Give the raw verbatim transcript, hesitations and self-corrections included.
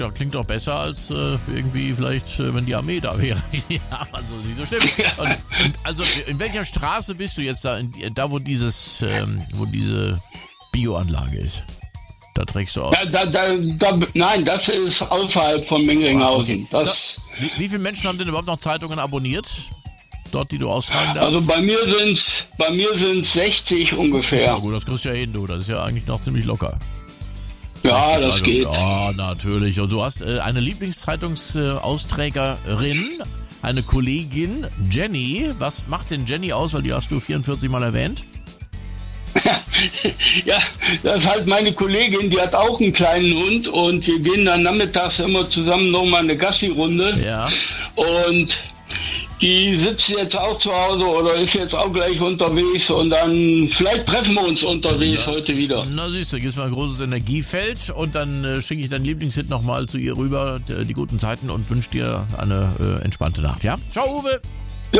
Ja, klingt doch besser als äh, irgendwie vielleicht, äh, wenn die Armee da wäre. Ja, also nicht so schlimm. Und, und, also in welcher Straße bist du jetzt da? In, da, wo dieses, ähm, wo diese Bioanlage ist. Da trägst du aus. Da, da, da, da, nein, das ist außerhalb von Mengringhausen. Das, wie, wie viele Menschen haben denn überhaupt noch Zeitungen abonniert? Dort, die du austragen darfst? Also bei mir sind bei mir sind sechzig ungefähr. Ja gut, das kriegst du ja hin, du. Das ist ja eigentlich noch ziemlich locker. Ja, das also, geht. Ja, natürlich. Und du hast äh, eine Lieblingszeitungsausträgerin, eine Kollegin, Jenny. Was macht denn Jenny aus? Weil die hast du vierundvierzig Mal erwähnt. Ja, das ist halt meine Kollegin, die hat auch einen kleinen Hund und wir gehen dann nachmittags immer zusammen nochmal eine Gassi-Runde. Ja. Und die sitzt jetzt auch zu Hause oder ist jetzt auch gleich unterwegs und dann vielleicht treffen wir uns unterwegs ja. heute wieder. Na siehst du, gibst mal ein großes Energiefeld und dann äh, schicke ich deinen Lieblingshit nochmal zu ihr rüber, die, die guten Zeiten und wünsche dir eine äh, entspannte Nacht, ja? Ciao, Uwe!